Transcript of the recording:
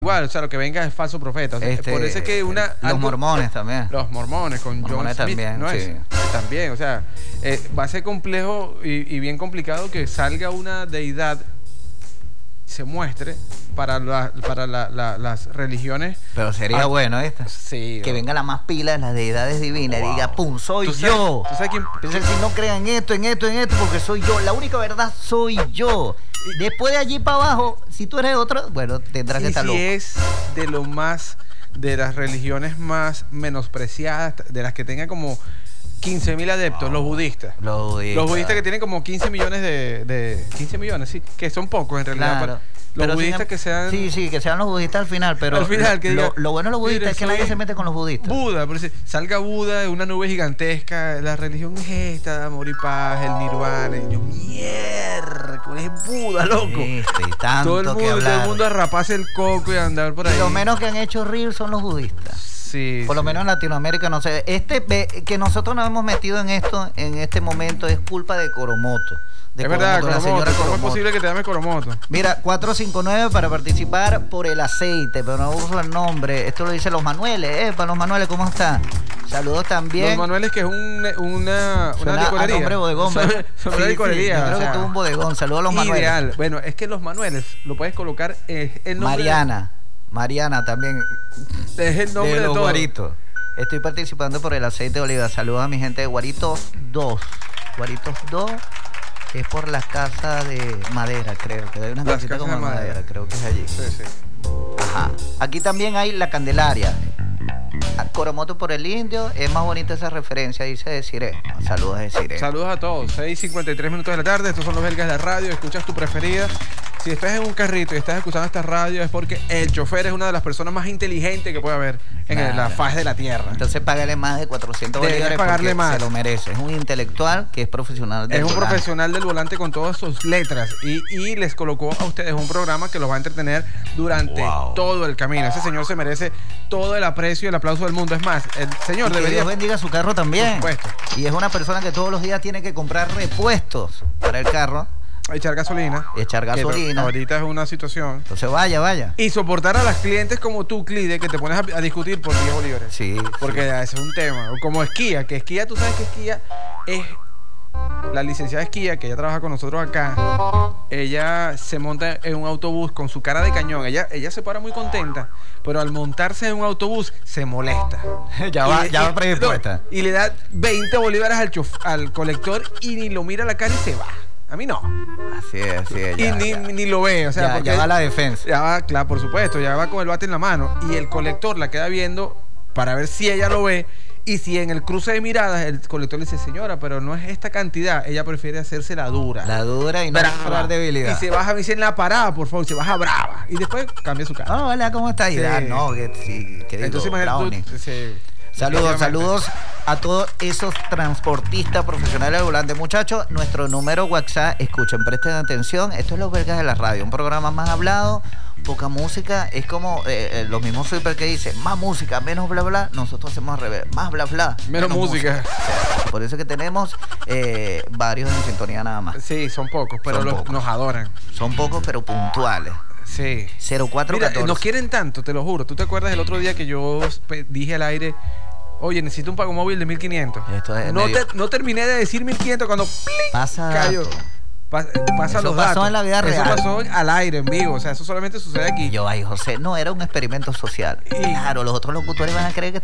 igual, o sea, lo que venga es falso profeta. O sea, por eso es que los mormones también. Los mormones con John Smith, también, ¿no sí. es? También, o sea, va a ser complejo y bien complicado que salga una deidad se muestre para las religiones. Pero sería bueno, ¿viste? Sí. Que venga la más pila de las deidades divinas y diga, ¡pum! Soy yo. ¿Tú sabes quién? Entonces, si no crean esto, porque soy yo. La única verdad soy yo. Después de allí para abajo, si tú eres otro, bueno, tendrás que estar loco. Y es de las religiones más menospreciadas, de las que tengan como 15.000 adeptos, los budistas. Los budistas que tienen como 15 millones de 15 millones, sí, que son pocos en realidad. Claro. Los budistas que sean... Sí, que sean los budistas al final, pero al final, lo bueno de los budistas es que nadie se mete con los budistas. Buda, pero si salga Buda, una nube gigantesca, la religión es esta, amor y paz, el nirvana, y yo, mierda, es Buda, loco. Y tanto todo el mundo a raparse el coco y a andar por ahí. Y lo menos que han hecho real son los budistas. Sí, por lo menos en Latinoamérica, no sé. Que nosotros nos hemos metido en esto en este momento es culpa de Coromoto. Es verdad, Coromoto. ¿Cómo es posible que te llame Coromoto? Mira, 459 para participar por el aceite, pero no uso el nombre. Esto lo dice Los Manueles. Para Los Manueles, ¿cómo está? Saludos también. Los Manueles, que es una licorería. Nombre bodegón. Son una licorería. Yo creo que tuvo un bodegón. Saludos a Los Manueles. Ideal. Bueno, es que Los Manueles lo puedes colocar el nombre. Mariana también. Es el nombre de los todo. Guaritos. Estoy participando por el aceite de oliva. Saludos a mi gente de Guaritos 2. Guaritos 2 es por la casa de madera, creo. Que hay una casita como de madera, creo que es allí. Sí. Ajá. Aquí también hay la Candelaria. Coromoto por el Indio. Es más bonita esa referencia, dice Desiree. Saludos a Desiree. Saludos a todos. 6:53 de la tarde. Estos son los Belgas de la radio. Escuchas tu preferida. Si estás en un carrito y estás escuchando esta radio es porque el chofer es una de las personas más inteligentes que puede haber en la faz de la tierra. Entonces págale más de 400 bolívares pagarle más. Se lo merece. Es un intelectual que es profesional del volante. Profesional del volante con todas sus letras y les colocó a ustedes un programa que los va a entretener durante todo el camino. Ese señor se merece todo el aprecio y el aplauso del mundo. Es más, el señor y que debería... Dios bendiga su carro también. Por supuesto. Y es una persona que todos los días tiene que comprar repuestos para el carro. Echar gasolina. Ahorita es una situación. Entonces vaya. Y soportar a las clientes como tú, Clide, que te pones a discutir por 10 bolívares. Sí. Porque ese es un tema. Como Esquía, que Esquía, tú sabes que Esquía es... La licenciada Esquía, que ella trabaja con nosotros acá, ella se monta en un autobús con su cara de cañón. Ella se para muy contenta, pero al montarse en un autobús se molesta. ya va predispuesta. No, y le da 20 bolívares al colector y ni lo mira a la cara y se va. A mí no. Así es. Y ni lo ve, o sea, ya va la defensa. Ya va, claro, por supuesto, ya va con el bate en la mano. Y el colector la queda viendo para ver si ella lo ve. Y si en el cruce de miradas el colector le dice, señora, pero no es esta cantidad, ella prefiere hacerse la dura. La dura y no mostrar debilidad. Y se baja, me dice en la parada, por favor, se baja brava. Y después cambia su cara. Hola, ¿cómo estás? Entonces imagínate. Saludos a todos esos transportistas profesionales del volante. Muchachos, nuestro número WhatsApp, escuchen, presten atención. Esto es Los Belgas de la Radio, un programa más hablado, poca música. Es como los mismos super que dicen, más música, menos bla bla. Nosotros hacemos al revés, más bla bla, menos música. O sea, por eso que tenemos varios en sintonía nada más. Sí, son pocos, pero nos adoran. Son pocos, pero puntuales. Sí. 0414. Mira, nos quieren tanto, te lo juro. ¿Tú te acuerdas el otro día que yo dije al aire, oye, necesito un pago móvil de 1.500? No terminé de decir 1.500 cuando cayó. Pasa los datos. Pasó en la vida real. Eso pasó al aire, en vivo. O sea, eso solamente sucede aquí. José, no era un experimento social. Claro, los otros locutores van a creer que